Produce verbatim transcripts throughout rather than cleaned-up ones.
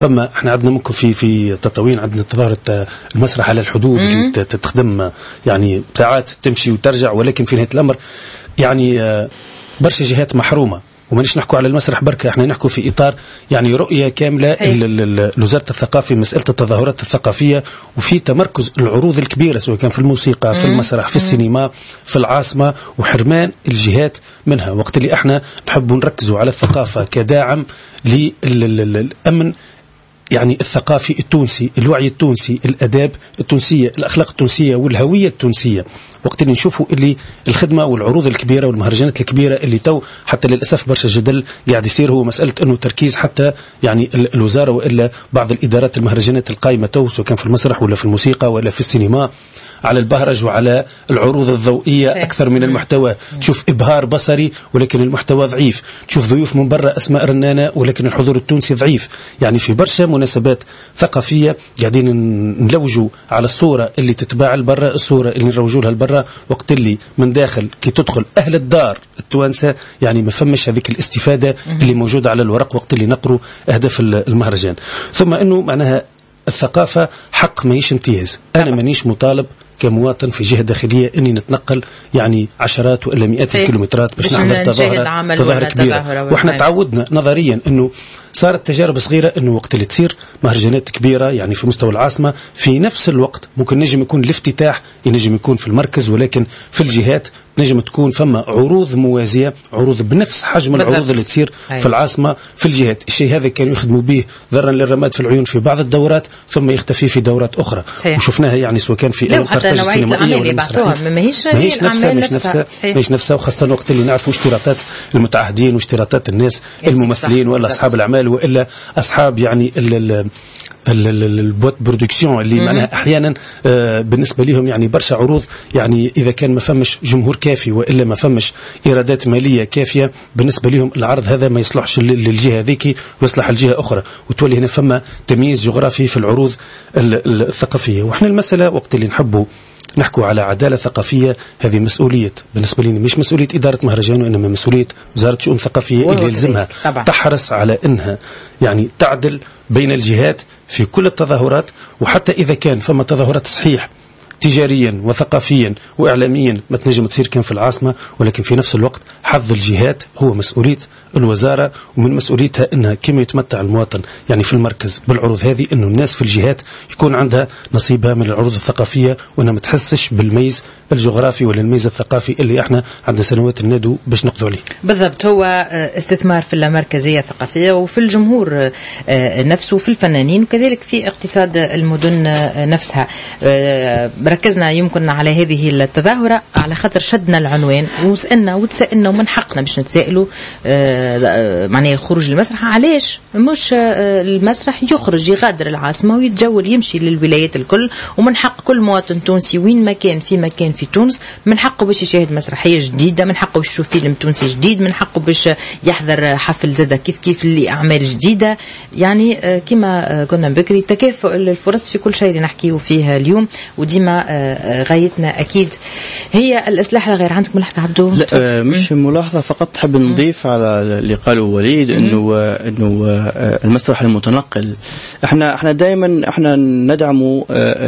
فما احنا عندنا ممكن في في تطاوين عندنا تظاهرة المسرح على الحدود اللي تخدم يعني ساعات تمشي وترجع، ولكن في نهاية الأمر يعني برشا جهات محرومة. ومانيش نحكوا على المسرح بركة، احنا نحكوا في إطار يعني رؤية كاملة لوزارة الثقافة مسألة التظاهرات الثقافية، وفي تمركز العروض الكبيرة سواء كان في الموسيقى في المسرح في السينما في العاصمة، وحرمان الجهات منها. وقت اللي احنا نحب نركزوا على الثقافة كداعم للأمن يعني الثقافي التونسي، الوعي التونسي، الأداب التونسية، الأخلاق التونسية والهوية التونسية. وقت اللي نشوفوا اللي الخدمة والعروض الكبيرة والمهرجانات الكبيرة اللي تو حتى للأسف برشا جدل قاعد يصير هو مسألة أنه تركيز حتى يعني الوزارة وإلا بعض الإدارات المهرجانات القائمة تو سواء كان في المسرح ولا في الموسيقى ولا في السينما على البهرج وعلى العروض الضوئية أكثر من المحتوى. تشوف إبهار بصري ولكن المحتوى ضعيف، تشوف ضيوف من برا أسماء رنانة ولكن الحضور التونسي ضعيف. يعني في برشا مناسبات ثقافية قاعدين نلوجوا على الصورة اللي تتباع لبرا، الصورة اللي نروجوا لها لبرا، وقت اللي من داخل كي تدخل أهل الدار التوانسة يعني ما فمش هذيك الاستفادة اللي موجودة على الورق وقت اللي نقروا أهداف المهرجان. ثم أنه معناها الثقافة حق ماهيش امتياز. أنا مانيش مطالب كمواطن في جهة داخلية أني نتنقل يعني عشرات وإلا مئات الكيلومترات باش نحضر تظاهرة تظاهرة كبيرة. وإحنا تعودنا نظريا أنه صارت تجارب صغيرة أنه وقت اللي تصير مهرجانات كبيرة يعني في مستوى العاصمة في نفس الوقت ممكن نجم يكون الافتتاح ينجم يكون في المركز، ولكن في الجهات نجم تكون فما عروض موازية، عروض بنفس حجم العروض اللي تصير في العاصمة في الجهات. الشيء هذا كانوا يخدموا به ذرا للرماد في العيون في بعض الدورات ثم يختفي في دورات أخرى. صحيح. وشفناها يعني سواء كان في الترتاج السينمائية ولا المسرحية ماهيش نفسها مش نفسها مش نفسها وخاصة وقت اللي نعرفوا اشتراطات المتعهدين واشتراطات الناس الممثلين ولا أصحاب الأعمال وإلا أصحاب يعني ال البوت برودكسيون اللي معناها احيانا آه بالنسبه لهم يعني برشا عروض يعني اذا كان ما فمش جمهور كافي والا ما فمش ايرادات ماليه كافيه بالنسبه لهم العرض هذا ما يصلحش للجهه هذيك ويصلح الجهه اخرى، وتولي هنا فما تمييز جغرافي في العروض الثقافيه. واحنا المساله وقت اللي نحبوا نحكوا على عدالة ثقافية هذه مسؤولية بالنسبة لنا مش مسؤولية إدارة مهرجان وإنما مسؤولية وزارة شؤون ثقافية اللي يلزمها تحرص على إنها يعني تعدل بين الجهات في كل التظاهرات. وحتى إذا كان فما تظاهرات صحيح تجاريا وثقافيا وإعلاميا ما تنجم تصير كان في العاصمة، ولكن في نفس الوقت حظ الجهات هو مسؤولية الوزارة، ومن مسؤوليتها أنها كما يتمتع المواطن يعني في المركز بالعروض هذه أنه الناس في الجهات يكون عندها نصيبها من العروض الثقافية وأنها ما تحسش بالميز الجغرافي ولا الميز الثقافي اللي احنا عندنا سنوات النادو باش نقضوا عليه. بالضبط، هو استثمار في اللامركزية الثقافية وفي الجمهور نفسه وفي الفنانين وكذلك في اقتصاد المدن نفسها. ركزنا يمكن على هذه التظاهرة على خاطر شدنا العنوان وسألنا وتسألنا ومن حقنا باش نتسائلوا معناه الخروج للمسرح علاش مش المسرح يخرج يغادر العاصمة ويتجول يمشي للولايات الكل، ومن حق كل مواطن تونسي وين ما كان في مكان في تونس من حقه باش يشاهد مسرحية جديدة، من حقه باش يشوف فيلم تونسي جديد، من حقه باش يحضر حفل زادة كيف كيف لأعمال جديدة. يعني كما قلنا بكري تكافؤ الفرص في كل شيء اللي نحكيه فيها اليوم، وديما غايتنا أكيد هي الإصلاح الغير. عندك ملاحظة عبدو؟ لا مش ملاحظة فقط، حب نضيف على اللي قاله وليد انه انه المسرح المتنقل احنا احنا دائما احنا ندعمه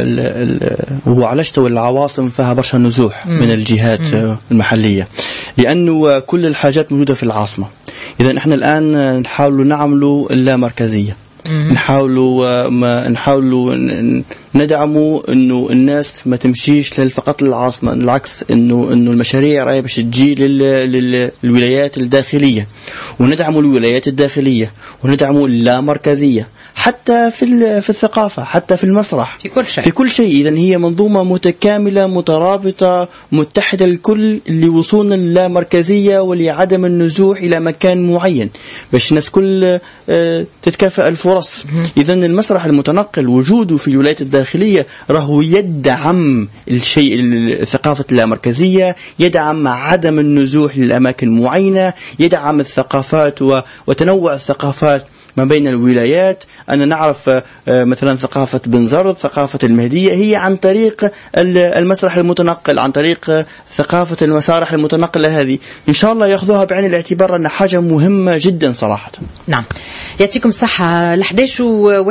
وهو على مستوى العواصم فيها برشا نزوح من الجهات المحلية لأنه كل الحاجات موجودة في العاصمة. إذا احنا الآن نحاول نعملوا اللامركزية، نحاولوا ما نحاولوا ندعموا انه الناس ما تمشيش فقط للعاصمه، بالعكس انه انه المشاريع راهي باش تجي للولايات الداخليه، وندعموا الولايات الداخليه وندعموا اللامركزيه حتى في في الثقافه حتى في المسرح في كل شيء في كل شيء. اذا هي منظومه متكامله مترابطه متحده الكل لوصولنا للامركزيه ولعدم النزوح الى مكان معين باش الناس كل تتكافئ الفرص. اذا المسرح المتنقل وجوده في الولايات الداخليه راهو يدعم الشيء ثقافه اللامركزيه، يدعم عدم النزوح للاماكن معينه، يدعم الثقافات وتنوع الثقافات ما بين الولايات. أنا نعرف مثلا ثقافة بنزرت، ثقافة المهدية، هي عن طريق المسرح المتنقل، عن طريق ثقافة المسارح المتنقلة هذه. إن شاء الله يأخذوها بعين الاعتبار أنها حاجة مهمة جدا صراحة. نعم، يعطيكم الصحة. الحديث